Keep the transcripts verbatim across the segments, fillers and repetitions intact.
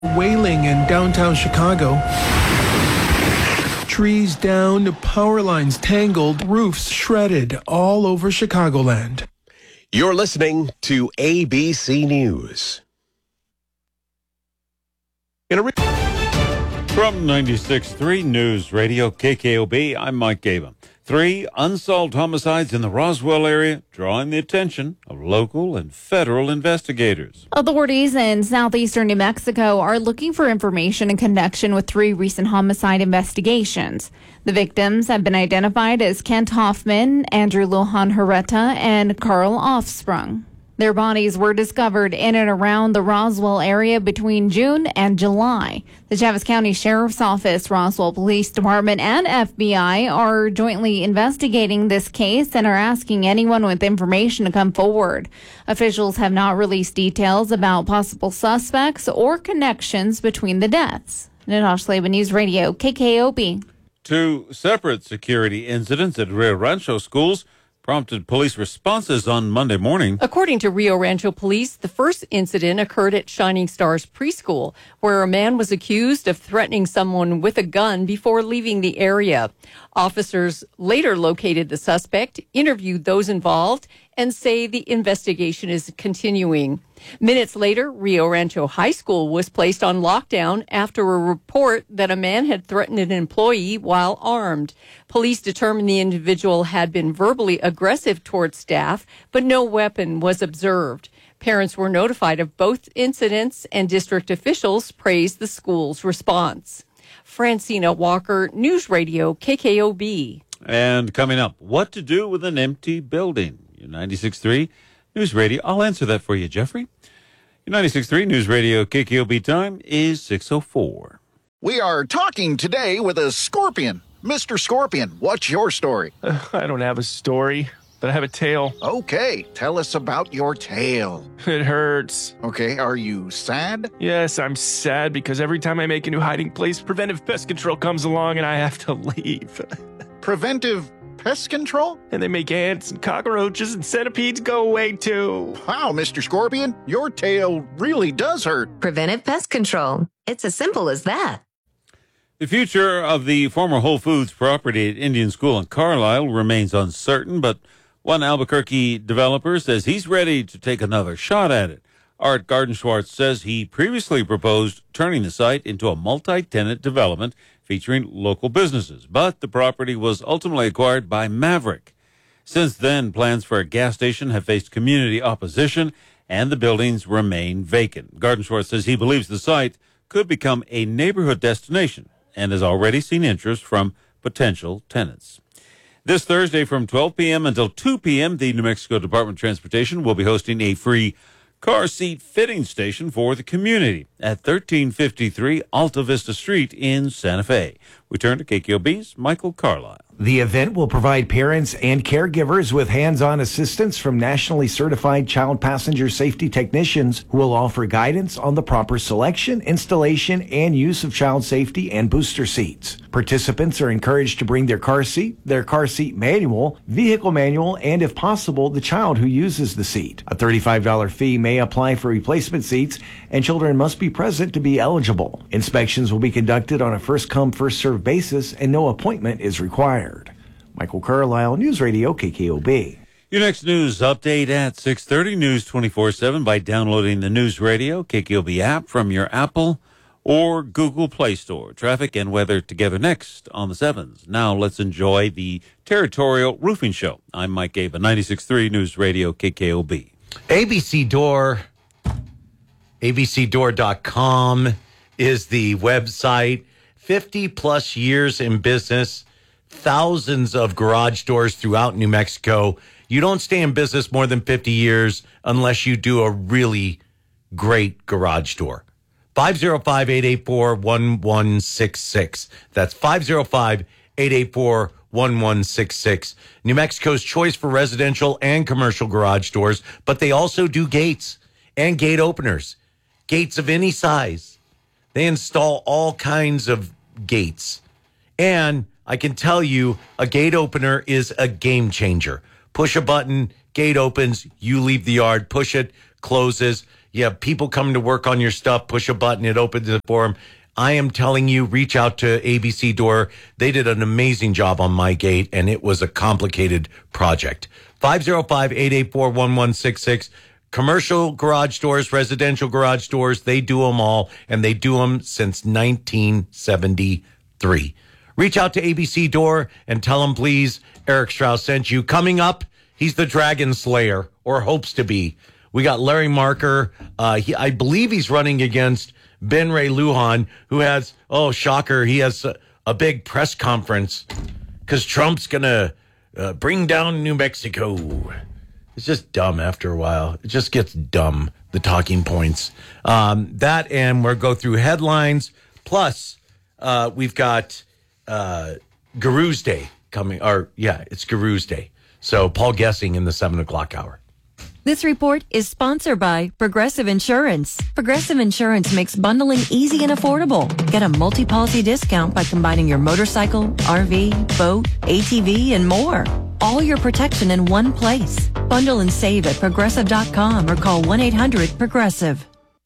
Wailing in downtown Chicago. Trees down, power lines tangled, roofs shredded all over Chicagoland. You're listening to A B C News. In a re- From ninety-six point three News Radio K K O B, I'm Mike Gaba. Three unsolved homicides in the Roswell area drawing the attention of local and federal investigators. Authorities in southeastern New Mexico are looking for information in connection with three recent homicide investigations. The victims have been identified as Kent Hoffman, Andrew Lohan Herreta, and Carl Offsprung. Their bodies were discovered in and around the Roswell area between June and July. The Chaves County Sheriff's Office, Roswell Police Department, and F B I are jointly investigating this case and are asking anyone with information to come forward. Officials have not released details about possible suspects or connections between the deaths. Natasha Laban, News Radio, K K O B. Two separate security incidents at Rio Rancho schools prompted police responses on Monday morning. According to Rio Rancho police, the first incident occurred at Shining Stars Preschool, where a man was accused of threatening someone with a gun before leaving the area. Officers later located the suspect, interviewed those involved, and say the investigation is continuing. Minutes later, Rio Rancho High School was placed on lockdown after a report that a man had threatened an employee while armed. Police determined the individual had been verbally aggressive towards staff, but no weapon was observed. Parents were notified of both incidents, and district officials praised the school's response. Francina Walker, News Radio, K K O B. And coming up, what to do with an empty building. Your ninety-six point three News Radio. I'll answer that for you, Jeffrey. Your ninety-six point three News Radio K K O B time is six oh four. We are talking today with a scorpion. Mister Scorpion, what's your story? Uh, I don't have a story, but I have a tale. Okay, tell us about your tale. It hurts. Okay, are you sad? Yes, I'm sad because every time I make a new hiding place, Preventive Pest Control comes along and I have to leave. Preventive Pest Control? And they make ants and cockroaches and centipedes go away too. Wow, Mister Scorpion, your tale really does hurt. Preventive Pest Control. It's as simple as that. The future of the former Whole Foods property at Indian School in Carlisle remains uncertain, but one Albuquerque developer says he's ready to take another shot at it. Art Gardenschwartz says he previously proposed turning the site into a multi-tenant development featuring local businesses, but the property was ultimately acquired by Maverick. Since then, plans for a gas station have faced community opposition, and the buildings remain vacant. Gardenschwartz says he believes the site could become a neighborhood destination and has already seen interest from potential tenants. This Thursday from twelve p.m. until two p.m., the New Mexico Department of Transportation will be hosting a free car seat fitting station for the community at thirteen fifty-three Alta Vista Street in Santa Fe. We turn to K K O B's Michael Carlisle. The event will provide parents and caregivers with hands-on assistance from nationally certified child passenger safety technicians who will offer guidance on the proper selection, installation, and use of child safety and booster seats. Participants are encouraged to bring their car seat, their car seat manual, vehicle manual, and if possible, the child who uses the seat. A thirty-five dollars fee may apply for replacement seats, and children must be present to be eligible. Inspections will be conducted on a first-come, first-served basis, and no appointment is required. Michael Carlisle, News Radio, K K O B. Your next news update at six thirty, News twenty-four seven, by downloading the News Radio K K O B app from your Apple or Google Play Store. Traffic and weather together next on the sevens. Now let's enjoy the Territorial Roofing Show. I'm Mike Gaba, ninety-six point three News Radio K K O B. A B C Door, A B C door dot com is the website. fifty plus years in business. Thousands of garage doors throughout New Mexico. You don't stay in business more than fifty years unless you do a really great garage door. five oh five, eight eight four, one one six six. That's five oh five, eight eight four, one one six six. New Mexico's choice for residential and commercial garage doors, but they also do gates and gate openers. Gates of any size. They install all kinds of gates. And I can tell you, a gate opener is a game changer. Push a button, gate opens, you leave the yard, push it, closes. you have people coming to work on your stuff, push a button, it opens it for them. I am telling you, reach out to A B C Door. They did an amazing job on my gate, and it was a complicated project. five oh five, eight eight four, one one six six. Commercial garage doors, residential garage doors, they do them all, and they do them since nineteen seventy-three. Reach out to A B C Door and tell them, please, Eric Strauss sent you. Coming up, he's the Dragon Slayer, or hopes to be. We got Larry Marker. Uh, he, I believe he's running against Ben Ray Lujan, who has, oh, shocker, he has a, a big press conference because Trump's going to uh, bring down New Mexico. It's just dumb after a while. It just gets dumb, the talking points. Um, that, and we'll go through headlines. Plus, uh, we've got uh, Guru's Day coming. Or, yeah, it's Guru's Day. So Paul Gessing in the seven o'clock hour. This report is sponsored by Progressive Insurance. Progressive Insurance makes bundling easy and affordable. Get a multi-policy discount by combining your motorcycle, R V, boat, A T V, and more. All your protection in one place. Bundle and save at progressive dot com or call one eight hundred progressive.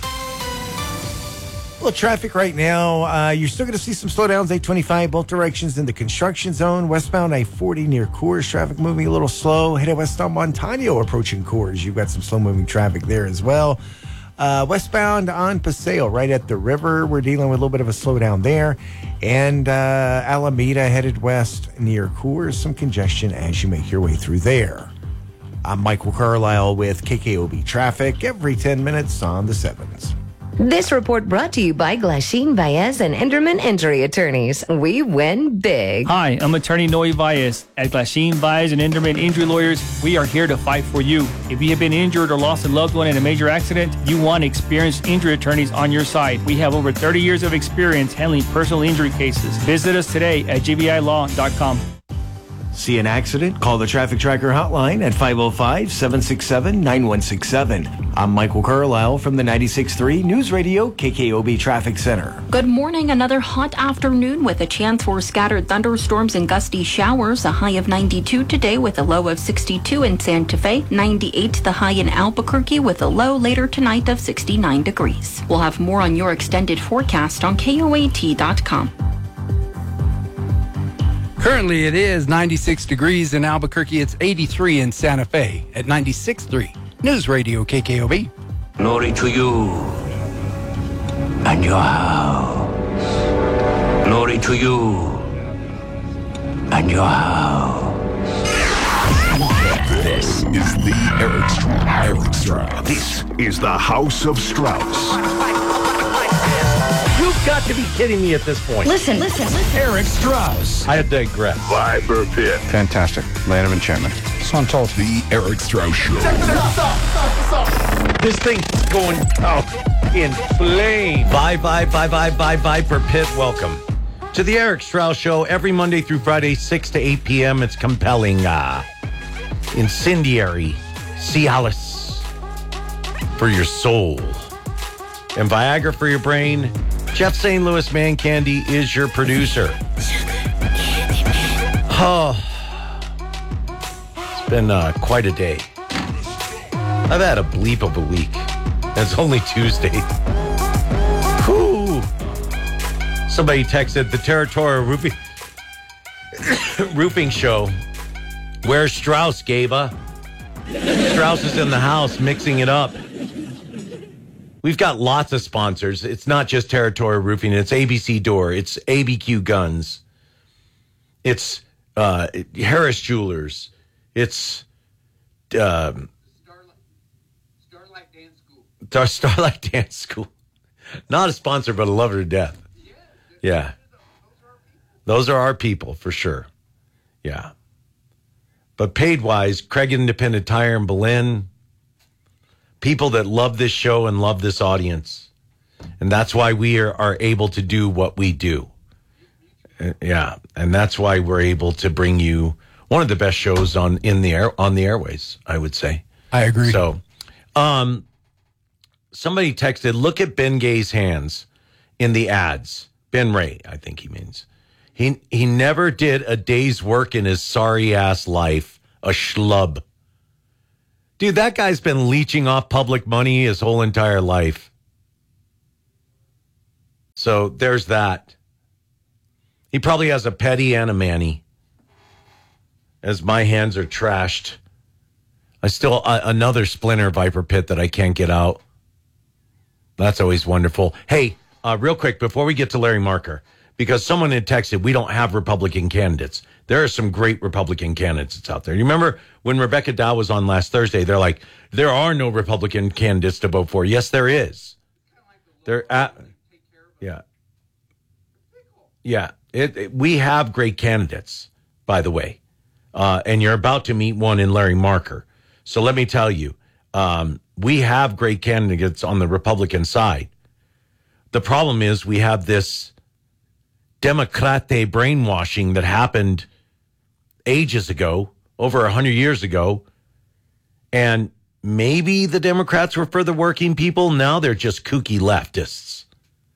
Well, traffic right now, uh, you're still going to see some slowdowns, eight twenty-five, both directions in the construction zone. Westbound I forty near Coors, traffic moving a little slow. Headed west on Montano approaching Coors. You've got some slow-moving traffic there as well. Uh, westbound on Paseo, right at the river, we're dealing with a little bit of a slowdown there. And uh, Alameda headed west near Coors, some congestion as you make your way through there. I'm Michael Carlisle with K K O B Traffic every ten minutes on the sevens. This report brought to you by Glasheen, Baez, and Enderman Injury Attorneys. We win big. Hi, I'm attorney Noe Baez. At Glasheen, Baez, and Enderman Injury Lawyers, we are here to fight for you. If you have been injured or lost a loved one in a major accident, you want experienced injury attorneys on your side. We have over thirty years of experience handling personal injury cases. Visit us today at g b i law dot com. See an accident? Call the Traffic Tracker hotline at five oh five, seven six seven, nine one six seven. I'm Michael Carlisle from the ninety-six point three News Radio K K O B Traffic Center. Good morning. Another hot afternoon with a chance for scattered thunderstorms and gusty showers. A high of ninety-two today with a low of sixty-two in Santa Fe. ninety-eight the high in Albuquerque with a low later tonight of sixty-nine degrees. We'll have more on your extended forecast on K O A T dot com. Currently, it is ninety-six degrees in Albuquerque. It's eighty-three in Santa Fe at ninety-six point three News Radio K K O B. Glory to you and your house. Glory to you and your house. This is the Eric Strauss. Eric Strauss. This is the House of Strauss. You've got to be kidding me at this point. Listen, listen, listen. Eric Strauss. I digress. Viper Pit. Fantastic. Land of enchantment. Son told The Eric Strauss Show. Check this out. Stop, stop, stop. This thing's going out in flames. Bye, bye, bye, bye, bye, bye, for Pit. Welcome to the Eric Strauss Show every Monday through Friday, six to eight p.m. It's compelling, uh, incendiary, Cialis for your soul, and Viagra for your brain. Jeff Saint Louis Man Candy is your producer. Oh, it's been uh, quite a day. I've had a bleep of a week. It's only Tuesday. Whew. Somebody texted the Territorial Roofing, roofing Show. Where's Strauss, Gaba? Strauss is in the house mixing it up. We've got lots of sponsors. It's not just Territorial Roofing. It's A B C Door. It's A B Q Guns. It's uh, Harris Jewelers. It's um, Starlight Dance School. Starlight Dance School. Not a sponsor, but I love her to death. Yeah. Those are our people, for sure. Yeah. But paid-wise, Craig Independent Tire in Belen, people that love this show and love this audience. And that's why we are, are able to do what we do. Uh, yeah. And that's why we're able to bring you one of the best shows on in the air on the airways, I would say. I agree. So um, somebody texted, look at Ben Gay's hands in the ads. Ben Ray, I think he means. He he never did a day's work in his sorry ass life. A schlub. Dude, that guy's been leeching off public money his whole entire life. So there's that. He probably has a petty and a manny. As my hands are trashed. I still, uh, another splinter Viper Pit that I can't get out. That's always wonderful. Hey, uh, real quick, before we get to Larry Marker, because someone had texted, we don't have Republican candidates. There are some great Republican candidates out there. You remember when Rebecca Dow was on last Thursday, they're like, there are no Republican candidates to vote for. Yes, there is. There, at, yeah. Yeah, it, it, we have great candidates, by the way. Uh, and you're about to meet one in Larry Marker. So let me tell you, um, we have great candidates on the Republican side. The problem is we have this Democrate brainwashing that happened ages ago, over one hundred years ago. And maybe the Democrats were for the working people. Now they're just kooky leftists,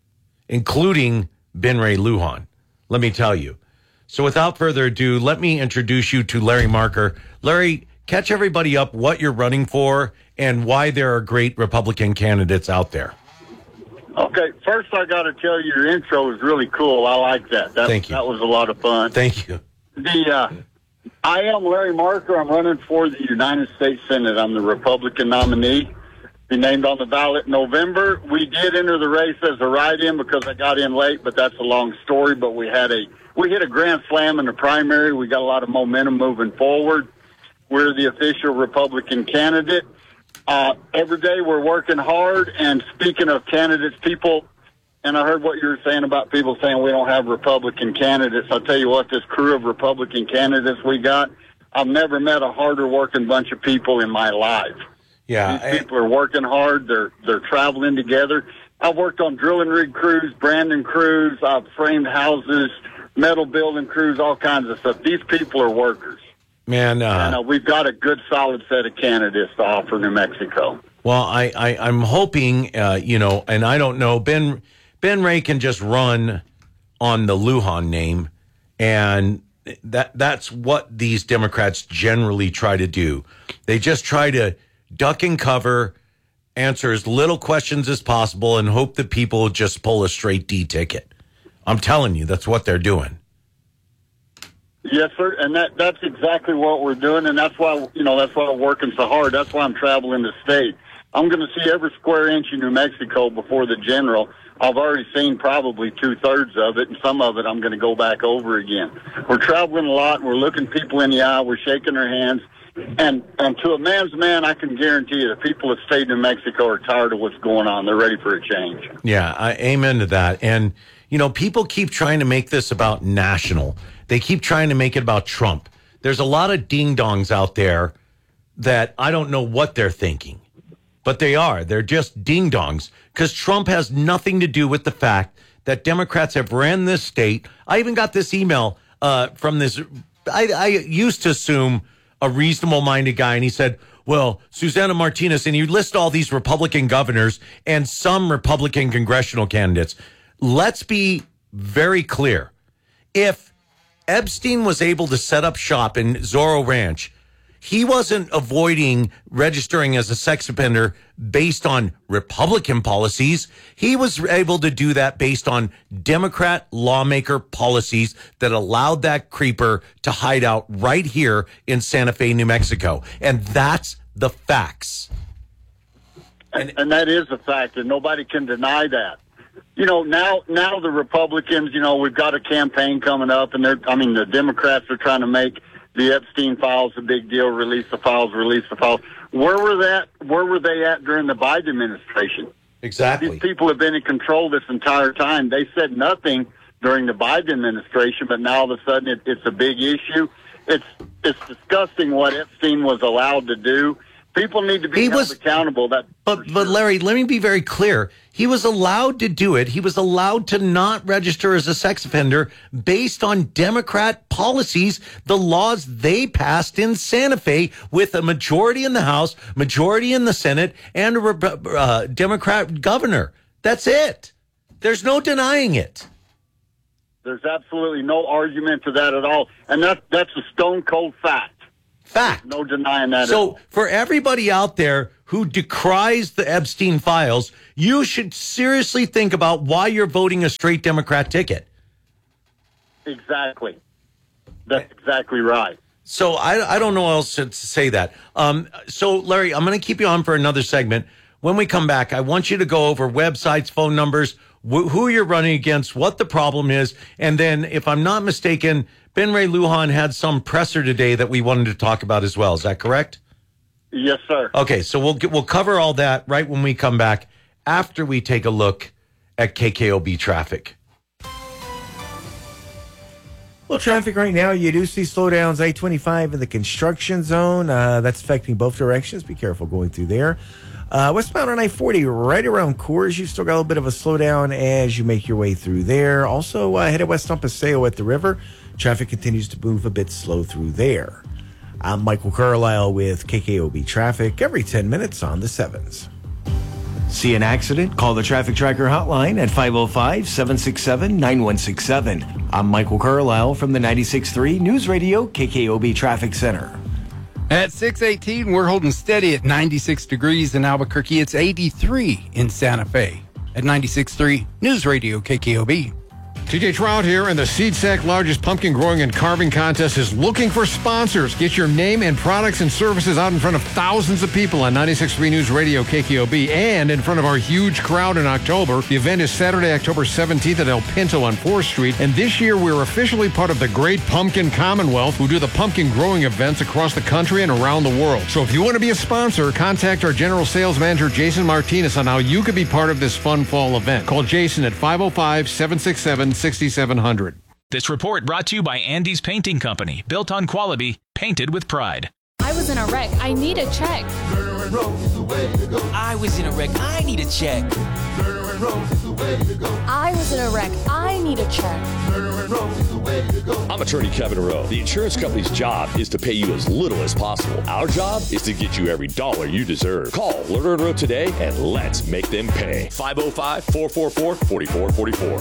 including Ben Ray Lujan. Let me tell you. So without further ado, let me introduce you to Larry Marker. Larry, catch everybody up what you're running for and why there are great Republican candidates out there. Okay, first I got to tell you, your intro is really cool. I like that. that Thank you. That was a lot of fun. Thank you. The uh, I am Larry Marker. I'm running for the United States Senate. I'm the Republican nominee. Be named on the ballot in November. We did enter the race as a write-in because I got in late, but that's a long story. But we had a we hit a grand slam in the primary. We got a lot of momentum moving forward. We're the official Republican candidate. Uh, every day we're working hard. And speaking of candidates, people, and I heard what you were saying about people saying we don't have Republican candidates. I'll tell you what, this crew of Republican candidates we got, I've never met a harder working bunch of people in my life. Yeah, These people are working hard. They're they're traveling together. I've worked on drilling rig crews, branding crews. I've framed houses, metal building crews, all kinds of stuff. These people are workers. Man, uh, and uh, we've got a good, solid set of candidates to offer New Mexico. Well, I, I I'm hoping, uh, you know, and I don't know. Ben Ben Ray can just run on the Lujan name, and that that's what these Democrats generally try to do. They just try to duck and cover, answer as little questions as possible, and hope that people just pull a straight D ticket. I'm telling you, that's what they're doing. Yes, sir, and that that's exactly what we're doing, and that's why, you know, that's why we're working so hard. That's why I'm traveling the state. I'm going to see every square inch in New Mexico before the general. I've already seen probably two-thirds of it, and some of it I'm going to go back over again. We're traveling a lot, and we're looking people in the eye. We're shaking their hands. And and to a man's man, I can guarantee you the people of state New Mexico are tired of what's going on. They're ready for a change. Yeah, I amen to that. And, you know, people keep trying to make this about national. They keep trying to make it about Trump. There's a lot of ding-dongs out there that I don't know what they're thinking. But they are. They're just ding-dongs because Trump has nothing to do with the fact that Democrats have ran this state. I even got this email uh, from this. I, I used to assume a reasonable-minded guy, and he said, well, Susana Martinez, and you list all these Republican governors and some Republican congressional candidates. Let's be very clear. If Epstein was able to set up shop in Zorro Ranch, he wasn't avoiding registering as a sex offender based on Republican policies. He was able to do that based on Democrat lawmaker policies that allowed that creeper to hide out right here in Santa Fe, New Mexico. And that's the facts. And, and that is a fact, and nobody can deny that. You know, now now the Republicans, you know, we've got a campaign coming up, and they're, I mean, the Democrats are trying to make the Epstein files a big deal, release the files, release the files. Where were that? Where were they at during the Biden administration? Exactly. These people have been in control this entire time. They said nothing during the Biden administration, but now all of a sudden it, it's a big issue. It's it's disgusting what Epstein was allowed to do. People need to be He held was- accountable. That But but Larry, let me be very clear. He was allowed to do it. He was allowed to not register as a sex offender based on Democrat policies, the laws they passed in Santa Fe with a majority in the House, majority in the Senate, and a Re- uh, Democrat governor. That's it. There's no denying it. There's absolutely no argument to that at all, and that that's a stone cold fact. Fact. No denying that. So for everybody out there who decries the Epstein files, you should seriously think about why you're voting a straight Democrat ticket. Exactly. That's exactly right. So I, I don't know how else to say that. Um, so, Larry, I'm going to keep you on for another segment. When we come back, I want you to go over websites, phone numbers, wh- who you're running against, what the problem is. And then, if I'm not mistaken, Ben Ray Lujan had some presser today that we wanted to talk about as well. Is that correct? Yes, sir. Okay, so we'll get, we'll cover all that right when we come back after we take a look at K K O B traffic. Well, traffic right now, you do see slowdowns, I twenty-five in the construction zone. Uh, that's affecting both directions. Be careful going through there. Uh, westbound on I forty, right around Coors, you've still got a little bit of a slowdown as you make your way through there. Also, uh, headed west on Paseo at the river. Traffic continues to move a bit slow through there. I'm Michael Carlisle with K K O B Traffic every ten minutes on the sevens. See an accident? Call the Traffic Tracker hotline at five oh five, seven six seven, nine one six seven. I'm Michael Carlisle from the ninety-six point three News Radio K K O B Traffic Center. At six eighteen, we're holding steady at ninety-six degrees in Albuquerque. It's eighty-three in Santa Fe. At ninety-six point three News Radio K K O B. T J Trout here, and the SeedSack largest pumpkin growing and carving contest is looking for sponsors. Get your name and products and services out in front of thousands of people on ninety-six point three News Radio K K O B and in front of our huge crowd in October. The event is Saturday, October seventeenth at El Pinto on fourth Street, and this year we're officially part of the Great Pumpkin Commonwealth, who do the pumpkin growing events across the country and around the world. So if you want to be a sponsor, contact our General Sales Manager, Jason Martinez, on how you could be part of this fun fall event. Call Jason at five oh five, seven six seven, six seven zero zero. This report brought to you by Andy's Painting Company, built on quality, painted with pride. I was in a wreck. I need a check. I was in a wreck. I need a check. I was in a wreck. I need a check. I'm attorney Kevin Rowe. The insurance company's job is to pay you as little as possible. Our job is to get you every dollar you deserve. Call Lerner and Rowe today and let's make them pay. five oh five, four four four, four four four four.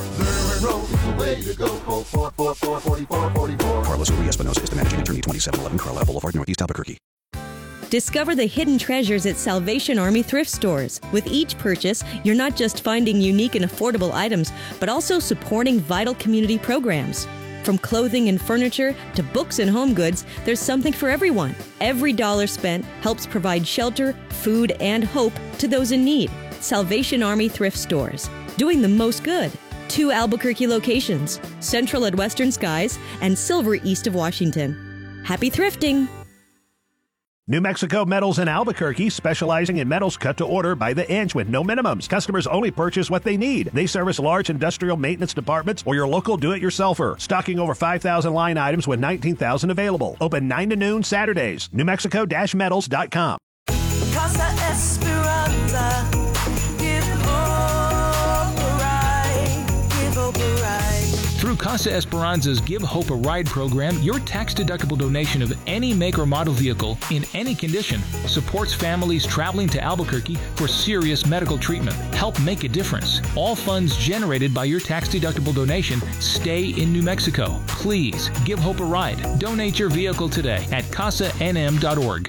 Carlos Urias Espinosa is the managing attorney, twenty-seven eleven Carlisle Boulevard, Northeast Albuquerque. Discover the hidden treasures at Salvation Army thrift stores. With each purchase, you're not just finding unique and affordable items, but also supporting vital community programs. From clothing and furniture to books and home goods, there's something for everyone. Every dollar spent helps provide shelter, food, and hope to those in need. Salvation Army thrift stores, doing the most good. Two Albuquerque locations, Central at Western Skies and Silver east of Washington. Happy thrifting! New Mexico Metals in Albuquerque, specializing in metals cut to order by the inch with no minimums. Customers only purchase what they need. They service large industrial maintenance departments or your local do-it-yourselfer. Stocking over five thousand line items with nineteen thousand available. Open nine to noon Saturdays. New Mexico Metals dot com. Casa Esperanza, give hope a ride, give hope a ride. Through Casa Esperanza's Give Hope a Ride program, your tax-deductible donation of any make or model vehicle in any condition supports families traveling to Albuquerque for serious medical treatment. Help make a difference. All funds generated by your tax-deductible donation stay in New Mexico. Please give Hope a ride. Donate your vehicle today at casa n m dot org.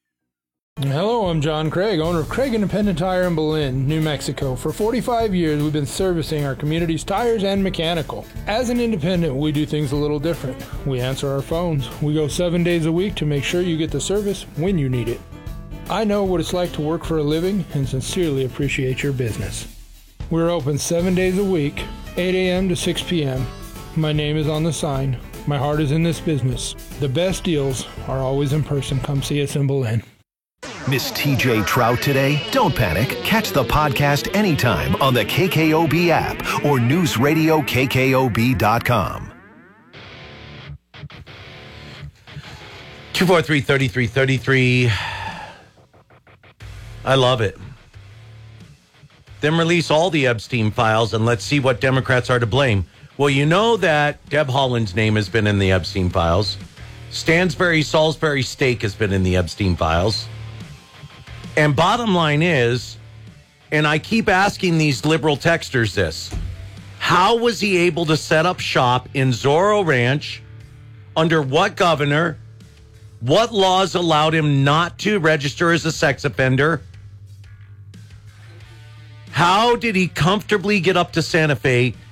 Hello, I'm John Craig, owner of Craig Independent Tire in Belen, New Mexico. For forty-five years, we've been servicing our community's tires and mechanical. As an independent, we do things a little different. We answer our phones. We go seven days a week to make sure you get the service when you need it. I know what it's like to work for a living and sincerely appreciate your business. We're open seven days a week, eight a.m. to six p.m. My name is on the sign. My heart is in this business. The best deals are always in person. Come see us in Belen. Miss T J Trout today? Don't panic. Catch the podcast anytime on the K K O B app or news radio K K O B dot com. two four three, three three three three. I love it. Then release all the Epstein files and let's see what Democrats are to blame. Well, you know that Deb Haaland's name has been in the Epstein files. Stansbury Salisbury Steak has been in the Epstein files. And bottom line is, and I keep asking these liberal texters this, how was he able to set up shop in Zorro Ranch? Under what governor? What laws allowed him not to register as a sex offender? How did he comfortably get up to Santa Fe